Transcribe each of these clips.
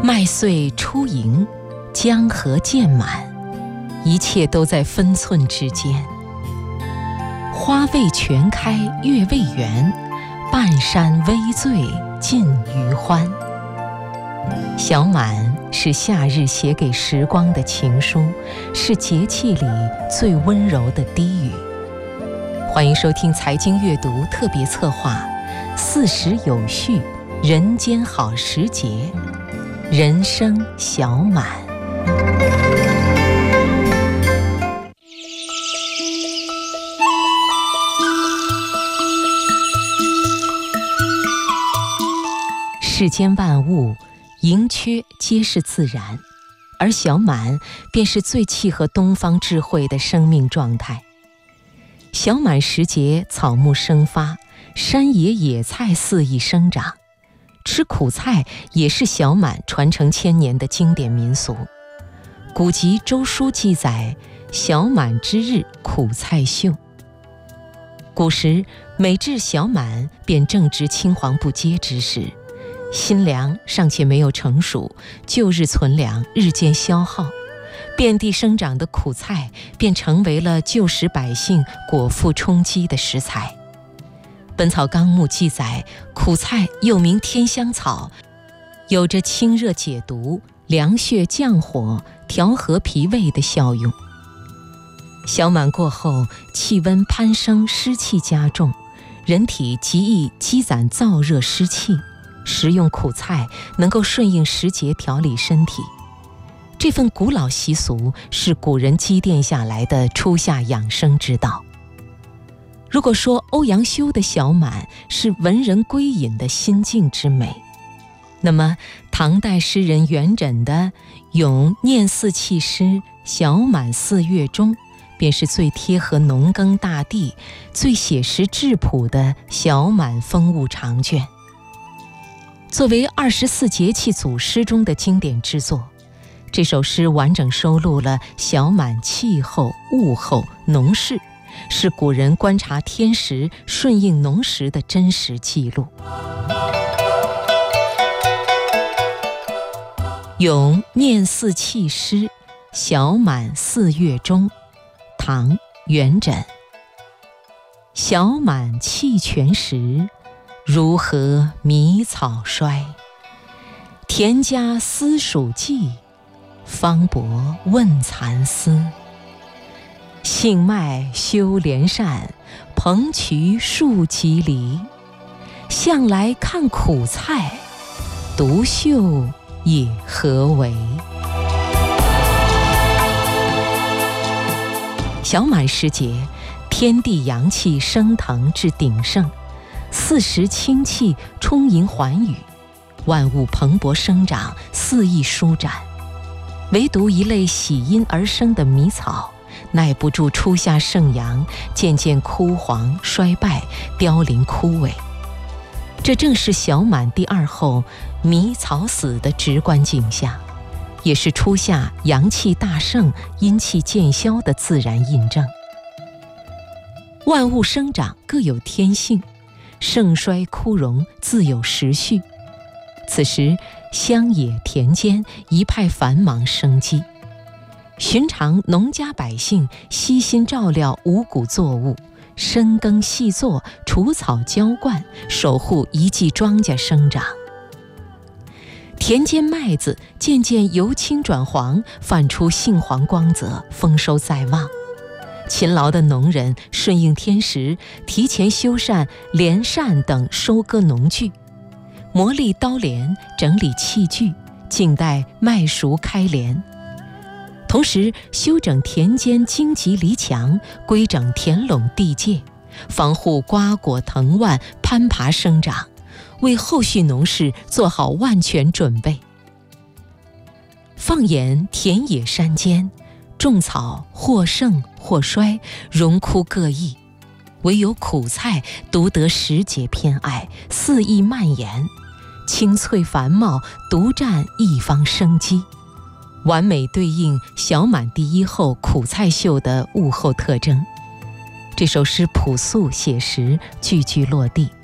麦穗初盈，江河渐满，一切都在分寸之间。花未全开月未圆，半山微醉尽余欢。小满是夏日写给时光的情书，是节气里最温柔的低语。欢迎收听财经阅读特别策划40有序人间好时节，人生小满。世间万物盈缺皆是自然，而小满便是最契合东方智慧的生命状态。小满时节，草木生发，山野野菜肆意生长。吃苦菜也是小满传承千年的经典民俗。古籍《周书》记载，小满之日苦菜秀。古时每至小满，便正值青黄不接之时，新粮尚且没有成熟，旧日存粮日渐消耗，遍地生长的苦菜便成为了旧时百姓果腹充饥的食材。《本草纲目》记载，苦菜又名天香草，有着清热解毒、凉血降火、调和脾胃的效用。小满过后，气温攀升，湿气加重，人体极易积攒燥热湿气，食用苦菜能够顺应时节调理身体。这份古老习俗是古人积淀下来的初夏养生之道。如果说欧阳修的小满是文人归隐的心境之美，那么唐代诗人元稹的《咏念四气诗小满4月中》便是最贴合农耕大地、最写实质朴的小满风物长卷。作为24节气组诗中的经典之作，这首诗完整收录了小满气候、物候、农事，是古人观察天时、顺应农时的真实记录。咏念四气诗小满4月中，唐·元稹。小满气全时，如何迷草衰？田家私属稷，方伯问蚕丝。杏麦修连扇，蓬渠树几里。向来看苦菜，独秀也何为？小满时节，天地阳气升腾至鼎盛，四时清气充盈寰宇，万物蓬勃生长，肆意舒展。唯独一类喜阴而生的迷草，耐不住初夏盛阳，渐渐枯黄衰败，凋零枯萎。这正是小满第2候迷草死的直观景象，也是初夏阳气大盛、阴气渐消的自然印证。万物生长各有天性，盛衰枯荣自有时序。此时乡野田间一派繁忙生机，寻常农家百姓悉心照料五谷作物，深耕细作，除草浇灌，守护一季庄稼生长。田间麦子渐渐由青转黄，泛出杏黄光泽，丰收在望。勤劳的农人顺应天时，提前修缮连扇等收割农具，磨砺刀镰，整理器具，静待麦熟开镰。同时修整田间荆棘篱墙，规整田垄地界，防护瓜果藤蔓攀爬生长，为后续农事做好万全准备。放眼田野山间，种草或盛或衰，荣枯各异，唯有苦菜独得时节偏爱，肆意蔓延，青翠繁茂，独占一方生机，完美对应小满第1候苦菜秀的物候特征。这首诗朴素写实，句句落地，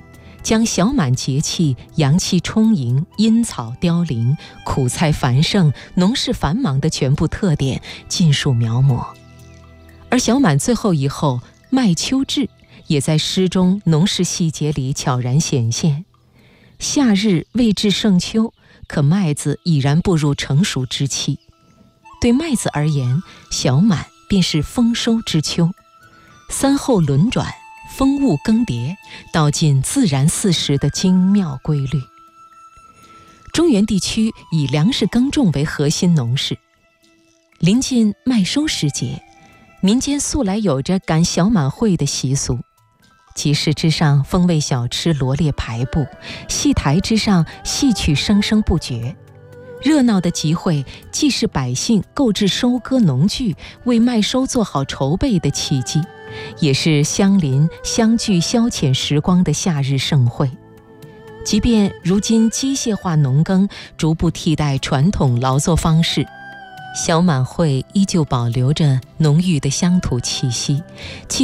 将小满节气阳气充盈、阴草凋零、苦菜繁盛、农事繁忙的全部特点尽数描摹。而小满最后一候麦秋至也在诗中农事细节里悄然显现。夏日未至盛秋，可麦子已然步入成熟之期。对麦子而言，小满便是丰收之秋。三候轮转，风物更迭，道尽自然四时的精妙规律。中原地区以粮食耕种为核心农事，临近麦收时节，民间素来有着赶小满会的习俗。集市之上，风味小吃罗列排布，戏台之上，戏曲声声不绝。热闹的集会既是百姓购置收割农具，为麦收做好筹备的契机，也是乡邻相聚消遣时光的夏日盛会。即便如今机械化农耕逐步替代传统劳作方式，小满会依旧保留着浓郁的乡土气息，既